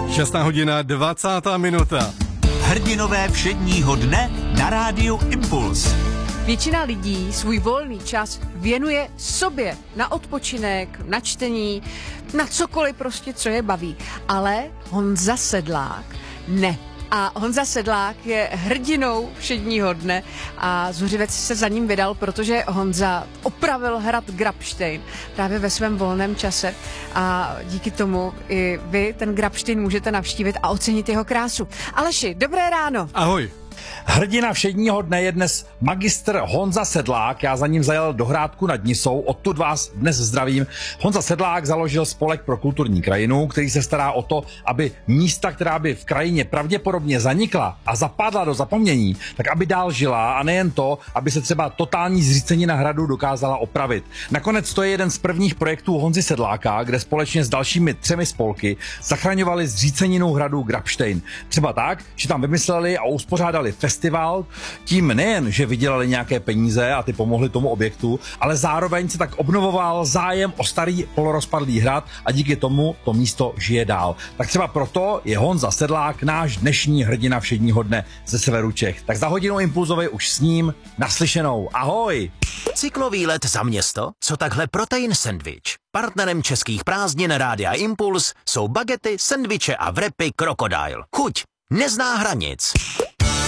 6:20. Hrdinové všedního dne na rádiu Impuls. Většina lidí svůj volný čas věnuje sobě na odpočinek, na čtení, na cokoliv prostě, co je baví. Ale Honza Sedlák ne. A Honza Sedlák je hrdinou všedního dne a Zuřivec se za ním vydal, protože Honza opravil hrad Grabštejn právě ve svém volném čase a díky tomu i vy ten Grabštejn můžete navštívit a ocenit jeho krásu. Aleši, dobré ráno. Ahoj. Hrdina všedního dne je dnes magistr Honza Sedlák, já za ním zajel do Hrádku nad Nisou, odtud vás dnes zdravím. Honza Sedlák založil spolek pro kulturní krajinu, který se stará o to, aby místa, která by v krajině pravděpodobně zanikla a zapadla do zapomnění, tak aby dál žila a nejen to, aby se třeba totální zřícenina hradu dokázala opravit. Nakonec to je jeden z prvních projektů Honzy Sedláka, kde společně s dalšími 3 spolky zachraňovali zříceninu hradu Grabštejn. Třeba tak, že tam vymysleli a uspořádali festival, tím nejen, že vydělali nějaké peníze a ty pomohli tomu objektu, ale zároveň se tak obnovoval zájem o starý polorozpadlý hrad a díky tomu to místo žije dál. Tak třeba proto je Honza Sedlák náš dnešní hrdina všedního dne ze severu Čech. Tak za hodinu Impulzovej už s ním naslyšenou. Ahoj! Cyklový za město? Co takhle protein sendvič? Partnerem českých prázdnin Rádia Impuls jsou bagety, sendviče a wrapy Crocodile. Chuť nezná hranic.